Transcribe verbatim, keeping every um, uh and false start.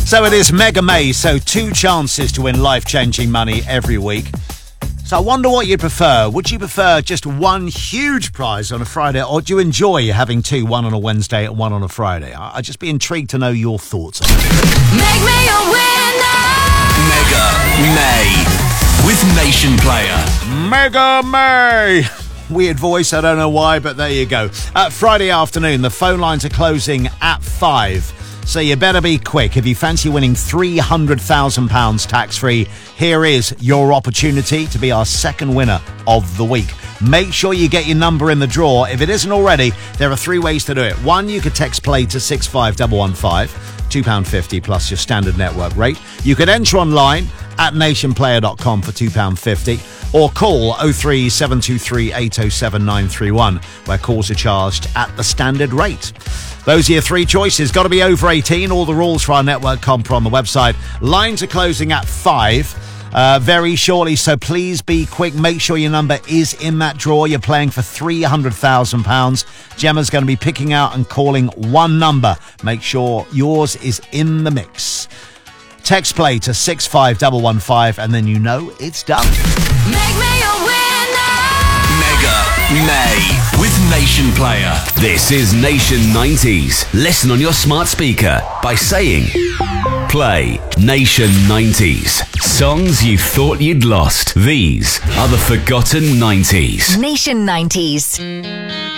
So it is Mega May, so two chances to win life-changing money every week. So I wonder what you'd prefer. Would you prefer just one huge prize on a Friday, or do you enjoy having two, one on a Wednesday and one on a Friday? I- I'd just be intrigued to know your thoughts on it. Make me a winner! Mega May with Nation Player. Mega May! Weird voice, I don't know why, but there you go. Uh, Friday afternoon, the phone lines are closing at five. So you better be quick. If you fancy winning three hundred thousand pounds tax-free, here is your opportunity to be our second winner of the week. Make sure you get your number in the draw. If it isn't already, there are three ways to do it. One, you could text play to six five one one five, two pounds fifty plus your standard network rate. You could enter online at nationplayer dot com for two pounds fifty, or call oh three seven two three eight oh seven nine three one, where calls are charged at the standard rate. Those are your three choices. Got to be over eighteen. All the rules for our network comp are on the website. Lines are closing at five uh, very shortly, so please be quick. Make sure your number is in that draw. You're playing for three hundred thousand pounds. Gemma's going to be picking out and calling one number. Make sure yours is in the mix. Text play to six five one one five, and then you know it's done. Make me a winner! Mega May with Nation Player. This is Nation nineties. Listen on your smart speaker by saying play Nation nineties. Songs you thought you'd lost. These are the forgotten nineties. Nation nineties.